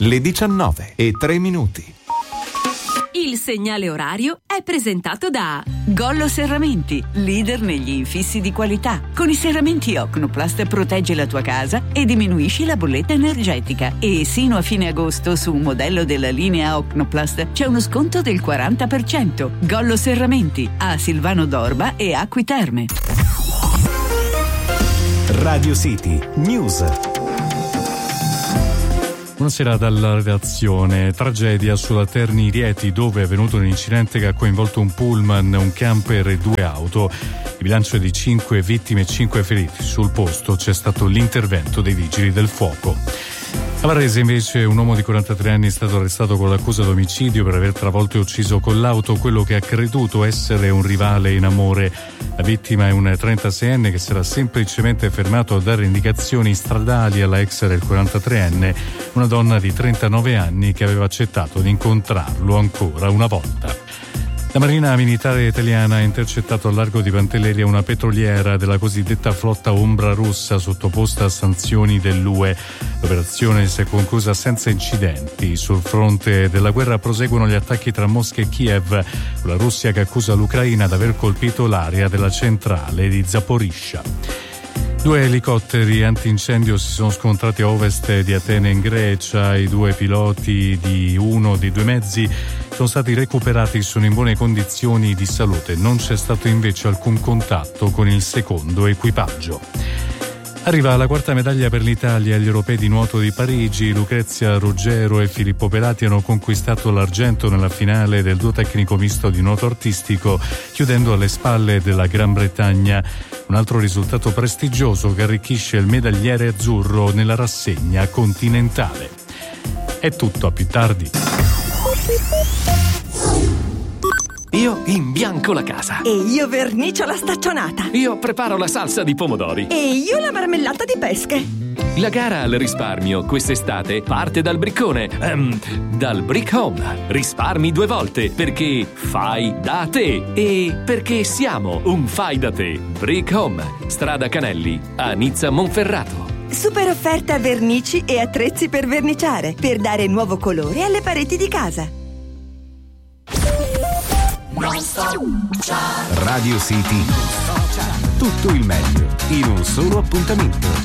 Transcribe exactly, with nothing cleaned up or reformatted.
le diciannove e tre minuti. Il segnale orario è presentato da Gollo Serramenti, leader negli infissi di qualità. Con i serramenti Ocnoplast proteggi la tua casa e diminuisci la bolletta energetica. E sino a fine agosto su un modello della linea Ocnoplast c'è uno sconto del quaranta per cento. Gollo Serramenti a Silvano d'Orba e Acqui Terme. Radio City News. Buonasera dalla redazione. Tragedia sulla Terni Rieti, dove è avvenuto un incidente che ha coinvolto un pullman, un camper e due auto. Il bilancio è di cinque vittime e cinque feriti. Sul posto c'è stato l'intervento dei vigili del fuoco. A Varese invece un uomo di quarantatré anni è stato arrestato con l'accusa d'omicidio per aver travolto e ucciso con l'auto quello che ha creduto essere un rivale in amore. La vittima è un trentaseienne che si era semplicemente fermato a dare indicazioni stradali alla ex del quarantatreenne, una donna di trentanove anni che aveva accettato di incontrarlo ancora una volta. La Marina Militare Italiana ha intercettato al largo di Pantelleria una petroliera della cosiddetta flotta Ombra Rossa sottoposta a sanzioni dell'U E. L'operazione si è conclusa senza incidenti. Sul fronte della guerra proseguono gli attacchi tra Mosca e Kiev, con la Russia che accusa l'Ucraina di aver colpito l'area della centrale di Zaporizhzhia. Due elicotteri antincendio si sono scontrati a ovest di Atene in Grecia. I due piloti di uno dei due mezzi sono stati recuperati e sono in buone condizioni di salute. Non c'è stato invece alcun contatto con il secondo equipaggio. Arriva la quarta medaglia per l'Italia agli europei di nuoto di Parigi. Lucrezia Ruggero e Filippo Pelati hanno conquistato l'argento nella finale del duo tecnico misto di nuoto artistico, chiudendo alle spalle della Gran Bretagna. Un altro risultato prestigioso che arricchisce il medagliere azzurro nella rassegna continentale. È tutto, a più tardi. Io imbianco la casa. E io vernicio la staccionata. Io preparo la salsa di pomodori. E io la marmellata di pesche. La gara al risparmio quest'estate parte dal briccone, ehm, dal Brick Home. Risparmi due volte perché fai da te e perché siamo un fai da te. Brick Home, strada Canelli, a Nizza Monferrato. Super offerte a vernici e attrezzi per verniciare, per dare nuovo colore alle pareti di casa. Radio City. Tutto il meglio in un solo appuntamento.